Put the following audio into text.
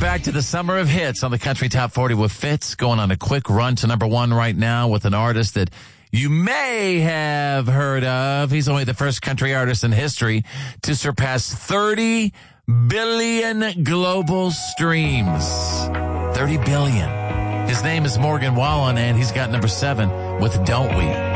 back to the summer of hits on the Country Top 40 with Fitz, going on a quick run to number one right now with an artist that you may have heard of. He's only the first country artist in history to surpass 30 billion global streams. 30 billion. His name is Morgan Wallen, and he's got number 7 with Don't We.